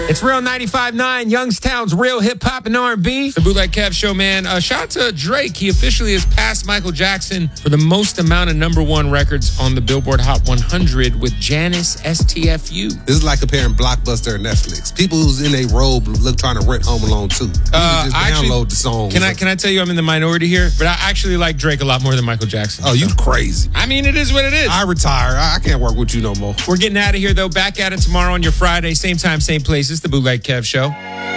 It's Real 95.9, Youngstown's real hip-hop and R&B. The Bootleg Kev Show, man. Shout out to Drake. He officially has passed Michael Jackson for the most amount of #1 records on the Billboard Hot 100 with Janice STFU. This is like comparing Blockbuster and Netflix. People who's in a robe trying to rent Home Alone 2. You can just download the song. Can I tell you I'm in the minority here? But I actually like Drake a lot more than Michael Jackson. Oh, you crazy. I mean, it is what it is. I retire. I can't work with you no more. We're getting out of here, though. Back at it tomorrow on your Friday. Same time, same place. It's the Bootleg Kev Show.